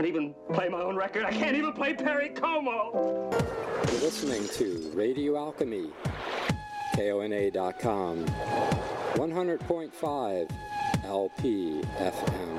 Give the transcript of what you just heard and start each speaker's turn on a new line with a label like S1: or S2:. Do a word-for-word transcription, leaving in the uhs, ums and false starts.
S1: even play my own record. I can't even play Perry Como.
S2: You're listening to Radio Alchemy, K O N A dot com, one hundred point five L P F M.